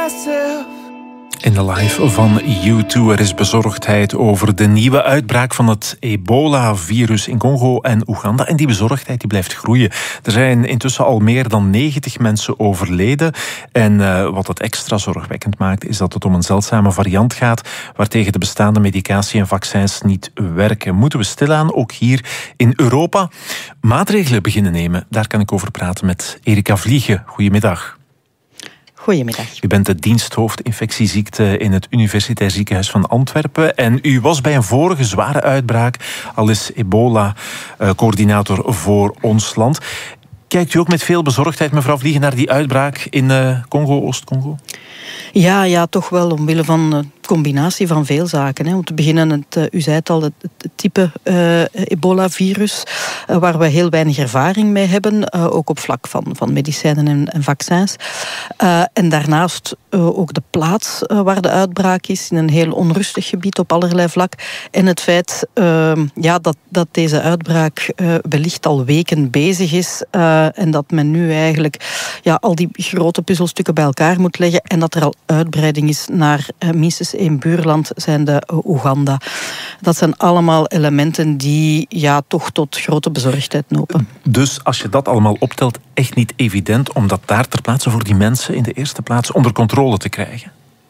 myself. In de live van U2 er is bezorgdheid over de nieuwe uitbraak van het ebola-virus in Congo en Oeganda. En die bezorgdheid die blijft groeien. Er zijn intussen al meer dan 90 mensen overleden. En wat het extra zorgwekkend maakt is dat het om een zeldzame variant gaat waartegen de bestaande medicatie en vaccins niet werken. Moeten we stilaan, ook hier in Europa, maatregelen beginnen nemen? Daar kan ik over praten met Erika Vliegen. Goedemiddag. Goedemiddag. U bent de diensthoofd infectieziekten in het Universitair Ziekenhuis van Antwerpen. En u was bij een vorige zware uitbraak al eens ebola-coördinator voor ons land. Kijkt u ook met veel bezorgdheid, mevrouw Vliegen, naar die uitbraak in Congo, Oost-Congo? Ja, toch wel, omwille van een combinatie van veel zaken. Om te beginnen, u zei het al, het type ebola-virus, waar we heel weinig ervaring mee hebben, ook op vlak van medicijnen en vaccins. En daarnaast ook de plaats waar de uitbraak is, in een heel onrustig gebied op allerlei vlak. En het feit dat deze uitbraak wellicht al weken bezig is en dat men nu eigenlijk al die grote puzzelstukken bij elkaar moet leggen en dat er al uitbreiding is naar minstens één buurland, zijnde Oeganda. Dat zijn allemaal elementen die toch tot grote bezorgdheid lopen. Dus als je dat allemaal optelt, echt niet evident om dat daar ter plaatse voor die mensen in de eerste plaats onder controle te krijgen?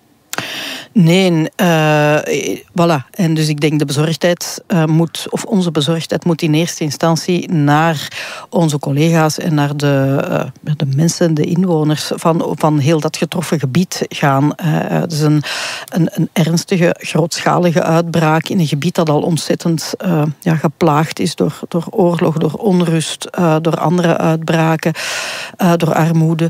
Nee, voilà. En dus ik denk onze bezorgdheid moet in eerste instantie naar onze collega's en naar de mensen, de inwoners van heel dat getroffen gebied gaan. Het is een ernstige, grootschalige uitbraak in een gebied dat al ontzettend geplaagd is door oorlog, door onrust, door andere uitbraken, door armoede.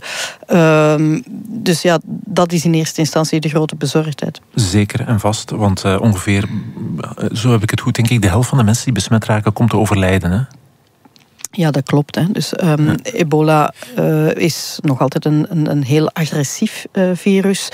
Dus dat is in eerste instantie de grote bezorgdheid. Zeker en vast, want ongeveer, zo heb ik het goed, denk ik, de helft van de mensen die besmet raken komt te overlijden, hè? Ja, dat klopt. Hè. Dus ebola is nog altijd een heel agressief virus.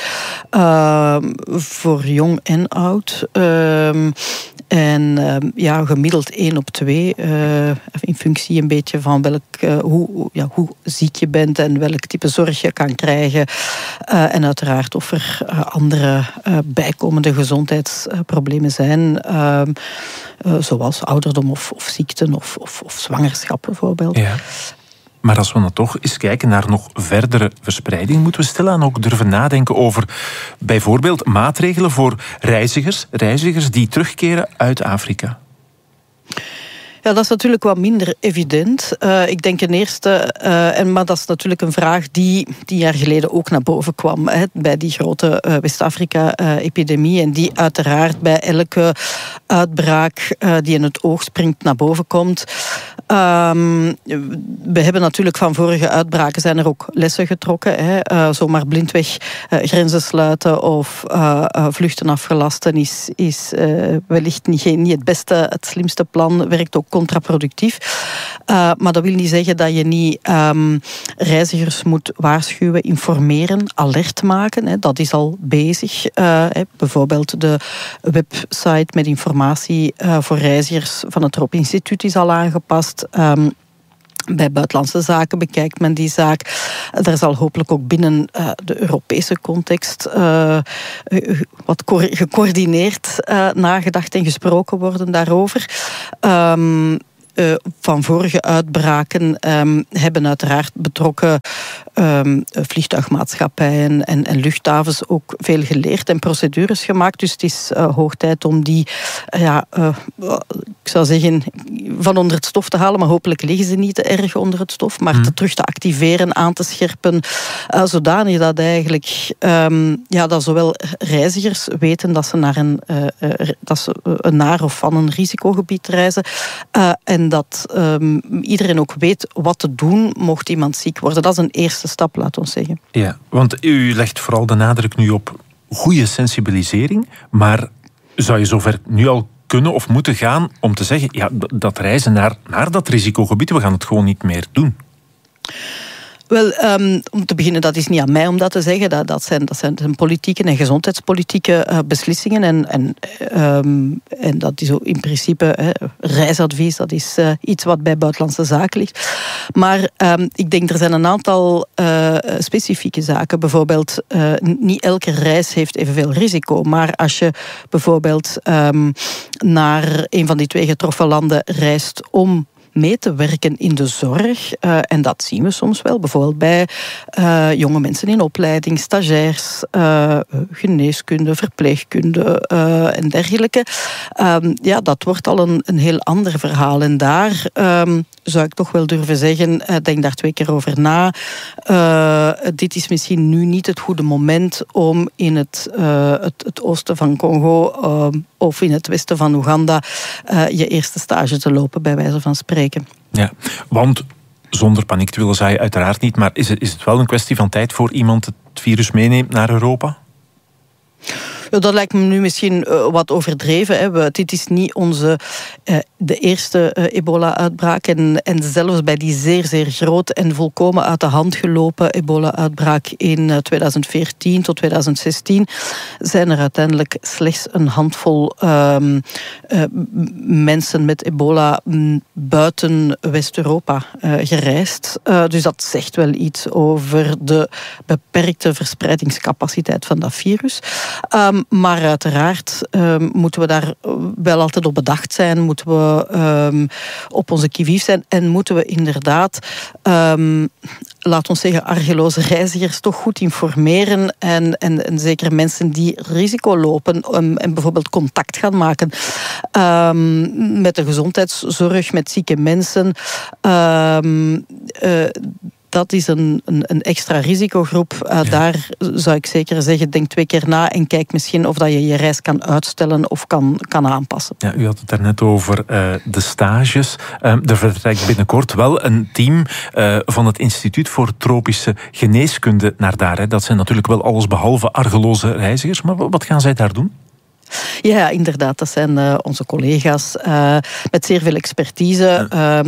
Voor jong en oud. En gemiddeld 1 op 2. In functie een beetje van hoe ziek je bent en welk type zorg je kan krijgen. En uiteraard of er andere bijkomende gezondheidsproblemen zijn. Zoals ouderdom of ziekten of zwangerschap bijvoorbeeld. Ja. Maar als we dan toch eens kijken naar nog verdere verspreiding, moeten we stilaan ook durven nadenken over bijvoorbeeld maatregelen voor reizigers die terugkeren uit Afrika. Ja, dat is natuurlijk wat minder evident. Ik denk ten eerste, maar dat is natuurlijk een vraag die 10 jaar geleden ook naar boven kwam, bij die grote West-Afrika-epidemie. En die uiteraard bij elke uitbraak die in het oog springt naar boven komt. We hebben natuurlijk van vorige uitbraken zijn er ook lessen getrokken. Zomaar blindweg grenzen sluiten of vluchten afgelasten is wellicht niet het beste, het slimste plan, werkt ook contraproductief. Maar dat wil niet zeggen dat je niet reizigers moet waarschuwen, informeren, alert maken. Dat is al bezig. Bijvoorbeeld de website met informatie voor reizigers van het Rob Instituut is al aangepast. Bij Buitenlandse Zaken bekijkt men die zaak. Er zal hopelijk ook binnen de Europese context wat gecoördineerd nagedacht en gesproken worden daarover. Van vorige uitbraken hebben uiteraard betrokken vliegtuigmaatschappijen en luchthavens ook veel geleerd en procedures gemaakt. Dus het is hoog tijd om die, ik zou zeggen, van onder het stof te halen. Maar hopelijk liggen ze niet te erg onder het stof. Maar terug te activeren, aan te scherpen. Zodanig dat eigenlijk dat zowel reizigers weten dat ze naar of van een risicogebied reizen. En dat iedereen ook weet wat te doen mocht iemand ziek worden. Dat is een eerste stap, laat ons zeggen. Ja, want u legt vooral de nadruk nu op goede sensibilisering. Maar zou je zover nu al kunnen of moeten gaan om te zeggen, dat reizen naar dat risicogebied, we gaan het gewoon niet meer doen? Wel, om te beginnen, dat is niet aan mij om dat te zeggen. Dat zijn politieke en gezondheidspolitieke beslissingen. En dat is ook in principe reisadvies. Dat is iets wat bij Buitenlandse Zaken ligt. Maar ik denk, er zijn een aantal specifieke zaken. Bijvoorbeeld, niet elke reis heeft evenveel risico. Maar als je bijvoorbeeld naar een van die 2 getroffen landen reist om mee te werken in de zorg. En dat zien we soms wel. Bijvoorbeeld bij jonge mensen in opleiding, stagiairs, geneeskunde, verpleegkunde en dergelijke. Dat wordt al een heel ander verhaal. En daar zou ik toch wel durven zeggen, denk daar 2 keer over na. Dit is misschien nu niet het goede moment om in het oosten van Congo of in het westen van Oeganda je eerste stage te lopen, bij wijze van spreken. Ja, want zonder paniek te willen zaaien, uiteraard niet, maar is het wel een kwestie van tijd voor iemand het virus meeneemt naar Europa? Dat lijkt me nu misschien wat overdreven. Hè. Dit is niet de eerste ebola-uitbraak. En zelfs bij die zeer, zeer groot en volkomen uit de hand gelopen ebola-uitbraak in 2014 tot 2016 zijn er uiteindelijk slechts een handvol mensen met ebola buiten West-Europa gereisd. Dus dat zegt wel iets over de beperkte verspreidingscapaciteit van dat virus. Maar uiteraard moeten we daar wel altijd op bedacht zijn, moeten we op onze qui-vive zijn en moeten we inderdaad, laat ons zeggen, argeloze reizigers toch goed informeren en zeker mensen die risico lopen en bijvoorbeeld contact gaan maken met de gezondheidszorg, met zieke mensen. Dat is een extra risicogroep. Daar zou ik zeker zeggen, denk 2 keer na en kijk misschien of dat je je reis kan uitstellen of kan aanpassen. Ja, u had het daarnet over de stages. Er vertrekt binnenkort wel een team van het Instituut voor Tropische Geneeskunde naar daar. Hè. Dat zijn natuurlijk wel allesbehalve argeloze reizigers, maar wat gaan zij daar doen? Ja, inderdaad. Dat zijn onze collega's met zeer veel expertise.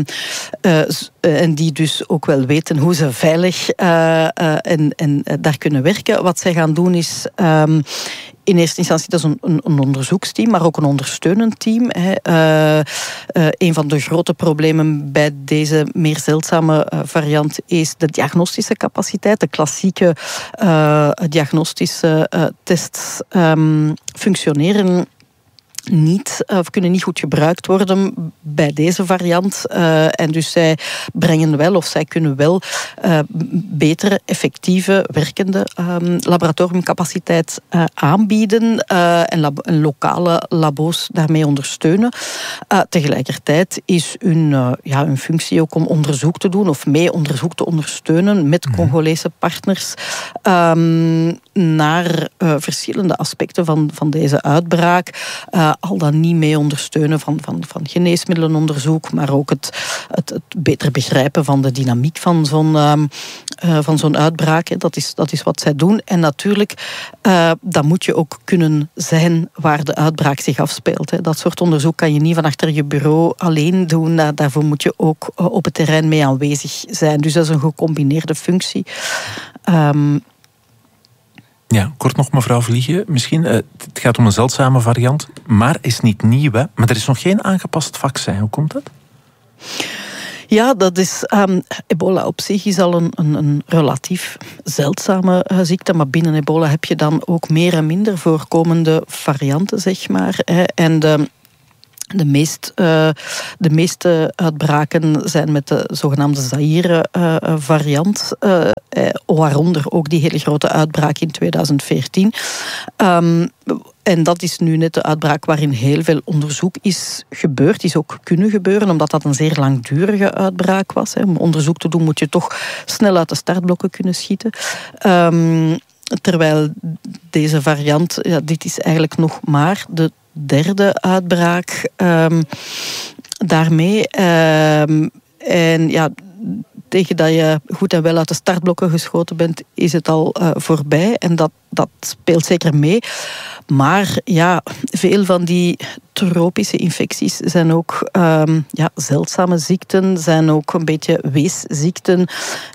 En die dus ook wel weten hoe ze veilig en daar kunnen werken. Wat zij gaan doen is in eerste instantie, dat is een onderzoeksteam, maar ook een ondersteunend team. Een van de grote problemen bij deze meer zeldzame variant is de diagnostische capaciteit. De klassieke diagnostische tests functioneren niet, of kunnen niet goed gebruikt worden bij deze variant. En dus zij brengen wel, of zij kunnen wel betere, effectieve, werkende laboratoriumcapaciteit aanbieden en lokale labo's daarmee ondersteunen. Tegelijkertijd is hun functie ook om onderzoek te doen of mee onderzoek te ondersteunen met Congolese partners naar verschillende aspecten van deze uitbraak. Al dan niet mee ondersteunen van geneesmiddelenonderzoek, maar ook het beter begrijpen van de dynamiek van zo'n uitbraak. Dat is wat zij doen. En natuurlijk, dan moet je ook kunnen zijn waar de uitbraak zich afspeelt. Dat soort onderzoek kan je niet van achter je bureau alleen doen. Daarvoor moet je ook op het terrein mee aanwezig zijn. Dus dat is een gecombineerde functie. Ja, kort nog mevrouw Vliegen. Misschien, het gaat om een zeldzame variant, maar is niet nieuw. Hè? Maar er is nog geen aangepast vaccin. Hoe komt dat? Ja, dat is... ebola op zich is al een relatief zeldzame ziekte, maar binnen ebola heb je dan ook meer en minder voorkomende varianten, zeg maar. En de meeste uitbraken zijn met de zogenaamde Zaire-variant, waaronder ook die hele grote uitbraak in 2014. En dat is nu net de uitbraak waarin heel veel onderzoek is gebeurd, is ook kunnen gebeuren, omdat dat een zeer langdurige uitbraak was. Om onderzoek te doen moet je toch snel uit de startblokken kunnen schieten. Terwijl deze variant, dit is eigenlijk nog maar de derde uitbraak daarmee. En ja, tegen dat je goed en wel uit de startblokken geschoten bent, is het al voorbij. En dat speelt zeker mee. Maar ja, veel van die tropische infecties zijn ook zeldzame ziekten, zijn ook een beetje weesziekten.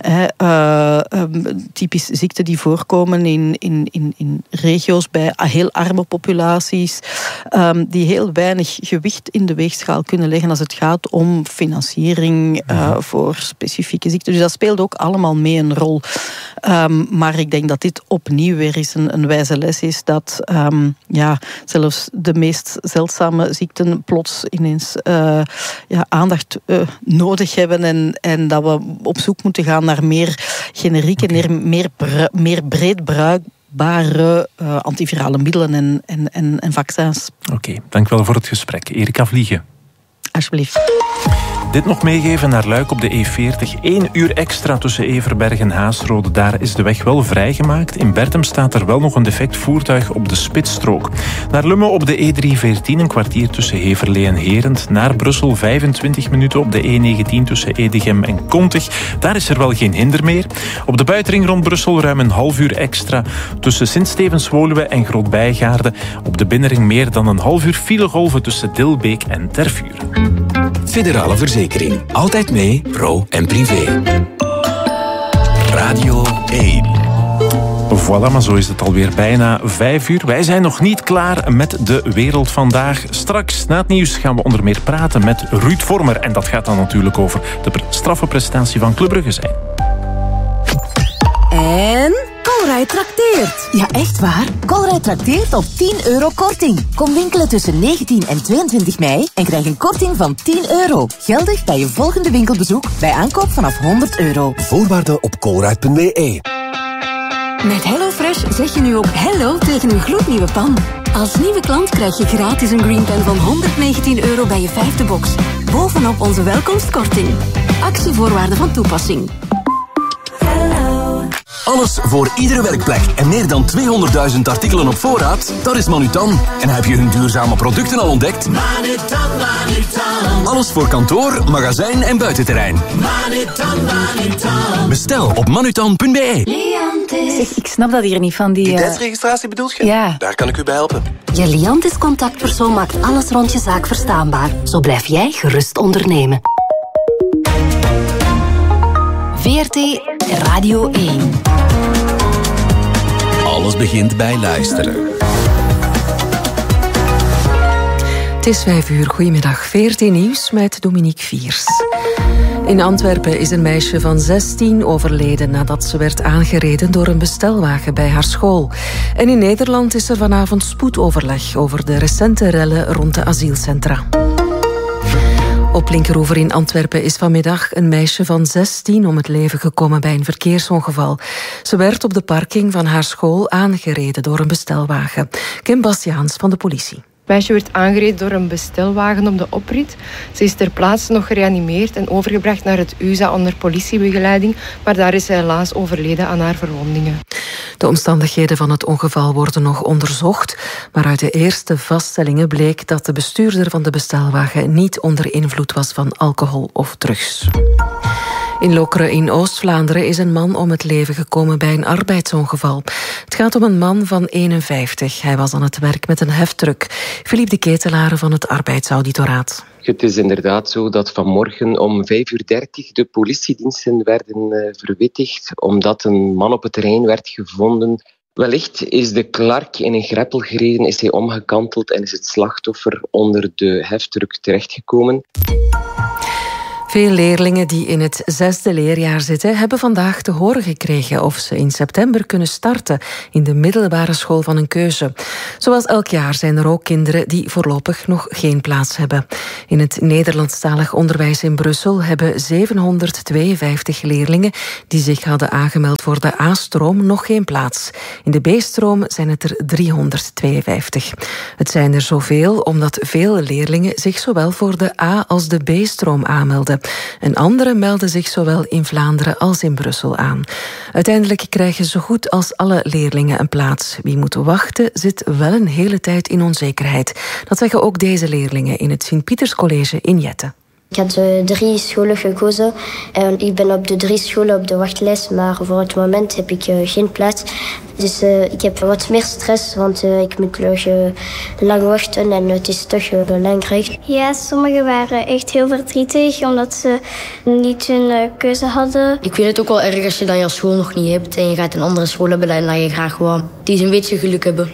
Typisch ziekten die voorkomen in regio's bij heel arme populaties, die heel weinig gewicht in de weegschaal kunnen leggen als het gaat om financiering voor specifieke ziekten. Dus dat speelt ook allemaal mee een rol. Maar ik denk dat dit opnieuw weer eens een wijze les is dat zelfs de meest zeldzame ziekten plots ineens aandacht nodig hebben en dat we op zoek moeten gaan naar meer generieke, meer breed bruikbare antivirale middelen en vaccins. Oké, dank wel voor het gesprek. Erika Vliegen. Alsjeblieft. Dit nog meegeven naar Luik op de E40. 1 uur extra tussen Everberg en Haasrode. Daar is de weg wel vrijgemaakt. In Bertem staat er wel nog een defect voertuig op de spitsstrook. Naar Lumme op de E314 een kwartier tussen Heverlee en Herent. Naar Brussel 25 minuten op de E19 tussen Edegem en Kontig. Daar is er wel geen hinder meer. Op de buitenring rond Brussel ruim een half uur extra tussen Sint-Stevens-Woluwe en Groot-Bijgaarde. Op de binnenring meer dan een half uur filegolven tussen Dilbeek en Tervuren. Federale Verzekering. Altijd mee, pro en privé. Radio 1. Voilà, maar zo is het alweer bijna 5 uur. Wij zijn nog niet klaar met de wereld vandaag. Straks, na het nieuws, gaan we onder meer praten met Ruud Vormer. En dat gaat dan natuurlijk over de straffe prestatie van Club Brugge zijn. En Colruyt trakteert. Ja, echt waar. Colruyt trakteert op €10 korting. Kom winkelen tussen 19 en 22 mei en krijg een korting van €10. Geldig bij je volgende winkelbezoek bij aankoop vanaf €100. Voorwaarden op colruyt.be. Met HelloFresh zeg je nu ook hello tegen een gloednieuwe pan. Als nieuwe klant krijg je gratis een Green Pen van €119 bij je 5e box. Bovenop onze welkomstkorting. Actievoorwaarden van toepassing. Alles voor iedere werkplek en meer dan 200.000 artikelen op voorraad? Dat is Manutan. En heb je hun duurzame producten al ontdekt? Manutan. Alles voor kantoor, magazijn en buitenterrein. Manutan. Bestel op manutan.be. Zeg, ik snap dat hier niet van die... Identiteitsregistratie bedoelt je? Ja. Daar kan ik u bij helpen. Je Liantis contactpersoon maakt alles rond je zaak verstaanbaar. Zo blijf jij gerust ondernemen. VRT Radio 1. Alles begint bij luisteren. Het is 5 uur. Goedemiddag. VRT Nieuws met Dominique Viers. In Antwerpen is een meisje van 16 overleden nadat ze werd aangereden door een bestelwagen bij haar school. En in Nederland is er vanavond spoedoverleg over de recente rellen rond de asielcentra. Op Linkeroever in Antwerpen is vanmiddag een meisje van 16 om het leven gekomen bij een verkeersongeval. Ze werd op de parking van haar school aangereden door een bestelwagen. Kim Bastiaans van de politie. Het meisje werd aangereden door een bestelwagen op de oprit. Ze is ter plaatse nog gereanimeerd en overgebracht naar het UZA onder politiebegeleiding, maar daar is ze helaas overleden aan haar verwondingen. De omstandigheden van het ongeval worden nog onderzocht, maar uit de eerste vaststellingen bleek dat de bestuurder van de bestelwagen niet onder invloed was van alcohol of drugs. In Lokeren in Oost-Vlaanderen is een man om het leven gekomen bij een arbeidsongeval. Het gaat om een man van 51. Hij was aan het werk met een heftruck. Philippe de Ketelaere van het Arbeidsauditoraat. Het is inderdaad zo dat vanmorgen om 5:30 de politiediensten werden verwittigd omdat een man op het terrein werd gevonden. Wellicht is de klark in een greppel gereden, is hij omgekanteld en is het slachtoffer onder de heftruck terechtgekomen. Veel leerlingen die in het 6e leerjaar zitten, hebben vandaag te horen gekregen of ze in september kunnen starten in de middelbare school van hun keuze. Zoals elk jaar zijn er ook kinderen die voorlopig nog geen plaats hebben. In het Nederlandstalig onderwijs in Brussel hebben 752 leerlingen die zich hadden aangemeld voor de A-stroom nog geen plaats. In de B-stroom zijn het er 352. Het zijn er zoveel omdat veel leerlingen zich zowel voor de A- als de B-stroom aanmelden. En anderen melden zich zowel in Vlaanderen als in Brussel aan. Uiteindelijk krijgen zo goed als alle leerlingen een plaats. Wie moet wachten, zit wel een hele tijd in onzekerheid. Dat zeggen ook deze leerlingen in het Sint-Pieterscollege in Jette. Ik had 3 scholen gekozen en ik ben op de 3 scholen op de wachtlijst, maar voor het moment heb ik geen plaats. Dus ik heb wat meer stress, want ik moet nog lang wachten en het is toch belangrijk. Ja, sommigen waren echt heel verdrietig omdat ze niet hun keuze hadden. Ik vind het ook wel erg als je dan je school nog niet hebt en je gaat een andere school hebben en dan je graag gewoon die een beetje geluk hebben.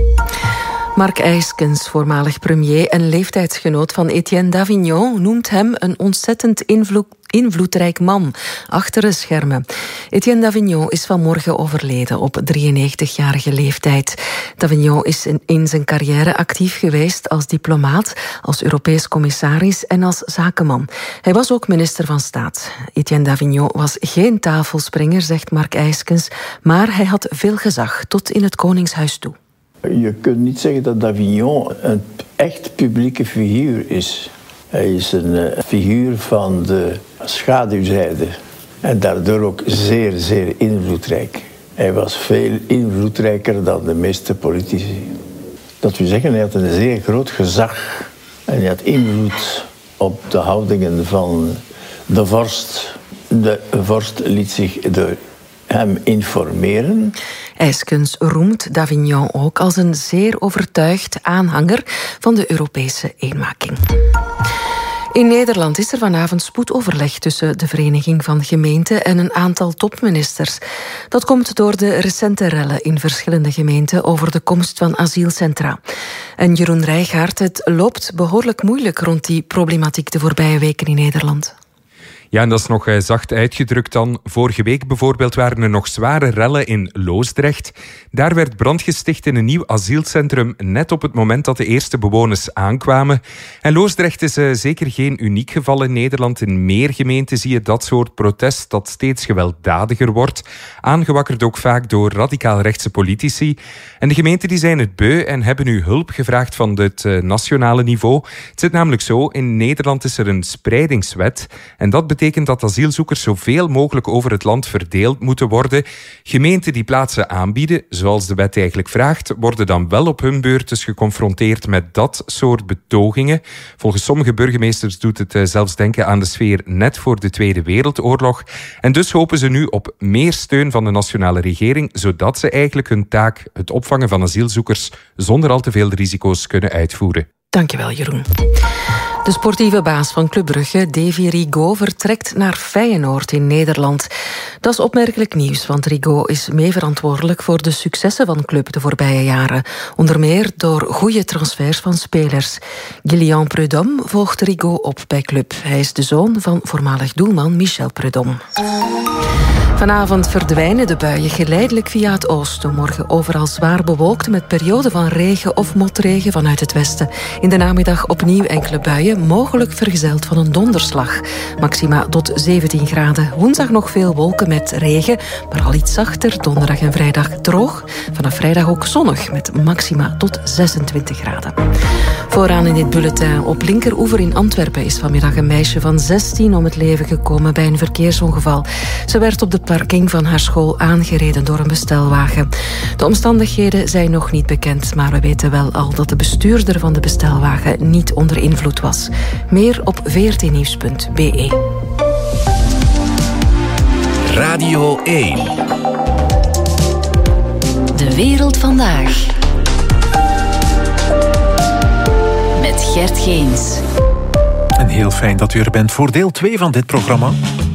Mark Eyskens, voormalig premier en leeftijdsgenoot van Etienne Davignon, noemt hem een ontzettend invloedrijk man achter de schermen. Etienne Davignon is vanmorgen overleden op 93-jarige leeftijd. Davignon is in zijn carrière actief geweest als diplomaat, als Europees commissaris en als zakenman. Hij was ook minister van Staat. Etienne Davignon was geen tafelspringer, zegt Mark Eyskens, maar hij had veel gezag, tot in het Koningshuis toe. Je kunt niet zeggen dat Davignon een echt publieke figuur is. Hij is een figuur van de schaduwzijde en daardoor ook zeer, zeer invloedrijk. Hij was veel invloedrijker dan de meeste politici. Dat wil zeggen, hij had een zeer groot gezag en hij had invloed op de houdingen van de vorst. De vorst liet zich door hem informeren. Eyskens roemt Davignon ook als een zeer overtuigd aanhanger van de Europese eenmaking. In Nederland is er vanavond spoedoverleg tussen de Vereniging van Gemeenten en een aantal topministers. Dat komt door de recente rellen in verschillende gemeenten over de komst van asielcentra. En Jeroen Rijgaard, het loopt behoorlijk moeilijk rond die problematiek de voorbije weken in Nederland. Ja, en dat is nog zacht uitgedrukt dan. Vorige week bijvoorbeeld waren er nog zware rellen in Loosdrecht. Daar werd brand gesticht in een nieuw asielcentrum net op het moment dat de eerste bewoners aankwamen. En Loosdrecht is zeker geen uniek geval in Nederland. In meer gemeenten zie je dat soort protest dat steeds gewelddadiger wordt. Aangewakkerd ook vaak door radicaal-rechtse politici. En de gemeenten die zijn het beu en hebben nu hulp gevraagd van het nationale niveau. Het zit namelijk zo, in Nederland is er een spreidingswet. En dat betekent dat asielzoekers zoveel mogelijk over het land verdeeld moeten worden. Gemeenten die plaatsen aanbieden, zoals de wet eigenlijk vraagt, worden dan wel op hun beurt dus geconfronteerd met dat soort betogingen. Volgens sommige burgemeesters doet het zelfs denken aan de sfeer net voor de Tweede Wereldoorlog. En dus hopen ze nu op meer steun van de nationale regering, zodat ze eigenlijk hun taak, het opvangen van asielzoekers, zonder al te veel risico's kunnen uitvoeren. Dankjewel, Jeroen. De sportieve baas van Club Brugge, Davy Rigaud, vertrekt naar Feyenoord in Nederland. Dat is opmerkelijk nieuws, want Rigaud is meeverantwoordelijk voor de successen van Club de voorbije jaren. Onder meer door goede transfers van spelers. Gillian Prudhomme volgt Rigaud op bij Club. Hij is de zoon van voormalig doelman Michel Prudhomme. Vanavond verdwijnen de buien geleidelijk via het oosten. Morgen overal zwaar bewolkt met perioden van regen of motregen vanuit het westen. In de namiddag opnieuw enkele buien, mogelijk vergezeld van een donderslag. Maxima tot 17 graden. Woensdag nog veel wolken met regen, maar al iets zachter. Donderdag en vrijdag droog. Vanaf vrijdag ook zonnig met maxima tot 26 graden. Vooraan in dit bulletin. Op linkeroever in Antwerpen is vanmiddag een meisje van 16 om het leven gekomen bij een verkeersongeval. Ze werd op de parking van haar school aangereden door een bestelwagen. De omstandigheden zijn nog niet bekend, maar we weten wel al dat de bestuurder van de bestelwagen niet onder invloed was. Meer op vrtnieuws.be. Radio 1. De wereld vandaag. Met Gert Geens. En heel fijn dat u er bent voor deel 2 van dit programma.